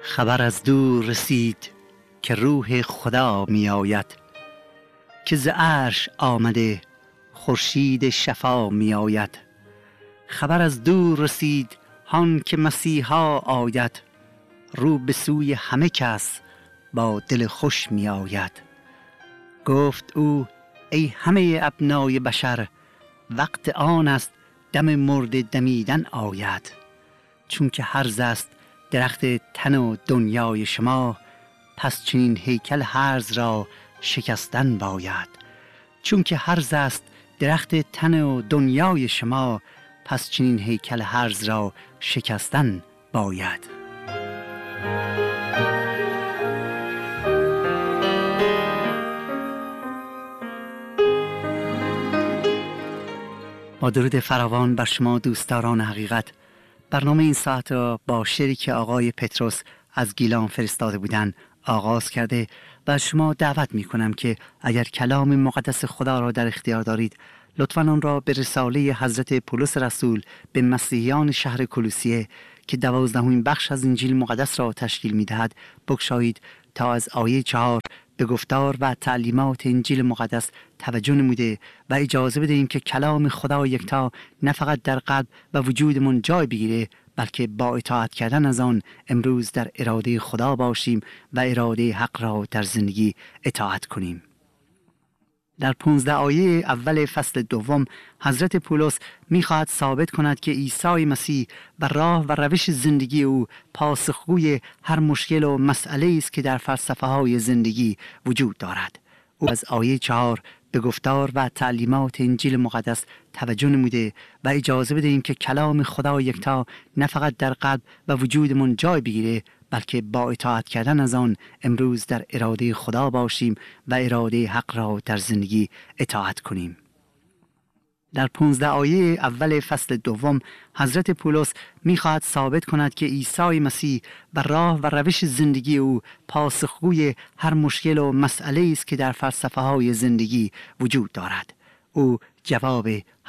خبر از دور رسید که روح خدا می آید، که ز عرش آمده خورشید شفا می آید. خبر از دور رسید هان که مسیحا آید، رو به سوی همه کس با دل خوش می آید. گفت او ای همه ابنای بشر، وقت آن است دم مرده دمیدن آید. چون که هرز است درخت تن و دنیای شما، پس چنین هیکل هرز را شکستن باید. چون که هرز است درخت تن و دنیای شما، پس چنین هیکل هرز را شکستن باید. با درود فراوان بر شما دوستداران حقیقت، برنامه این ساعت را با شعری که آقای پتروس از گیلان فرستاده بودند آغاز کرده و شما دعوت می کنم که اگر کلام مقدس خدا را در اختیار دارید، لطفاً آن را به رساله حضرت پولس رسول به مسیحیان شهر کولوسیه که 12مین بخش از انجیل مقدس را تشکیل می دهد بگشایید تا از آیه 4 به گفتار و تعلیمات انجیل مقدس توجه نموده و اجازه بدهیم که کلام خدا یکتا نه فقط در قلب و وجودمون جای بگیره، بلکه با اطاعت کردن از آن امروز در اراده خدا باشیم و اراده حق را در زندگی اطاعت کنیم. در 15 آیه اول فصل دوم حضرت پولس می‌خواهد ثابت کند که عیسی مسیح و راه و روش زندگی او پاسخگوی هر مشکل و مسئله است که در فلسفه‌های زندگی وجود دارد. او از آیه 4 به گفتار و تعلیمات انجیل مقدس توجه نموده و اجازه بدهیم که کلام خدا یکتا نه فقط در قلب و وجودمون جای بگیره، بلکه با اطاعت کردن از آن امروز در اراده خدا باشیم و اراده حق را در زندگی اطاعت کنیم. در 15 آیه اول فصل دوم حضرت پولس می‌خواهد ثابت کند که عیسی مسیح و راه و روش زندگی او پاسخگوی هر مشکل و مسئله است که در فلسفه‌های زندگی وجود دارد. او جواب